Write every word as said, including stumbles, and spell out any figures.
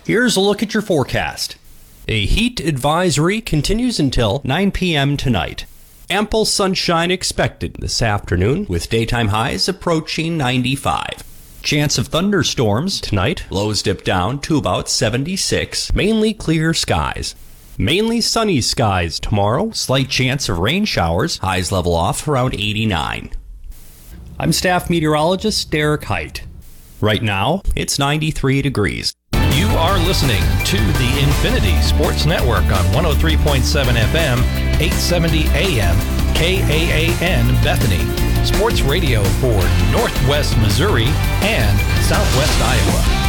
Here's a look at your forecast. A heat advisory continues until nine p.m. tonight. Ample sunshine expected this afternoon, with daytime highs approaching ninety-five. Chance of thunderstorms tonight. Lows dip down to about seventy-six. Mainly clear skies. Mainly sunny skies tomorrow. Slight chance of rain showers. Highs level off around eighty-nine. I'm staff meteorologist Derek Height. Right now, it's ninety-three degrees. You are listening to the Infinity Sports Network on one oh three point seven F M, eight seventy A M, K A A N Bethany. Sports radio for Northwest Missouri and Southwest Iowa.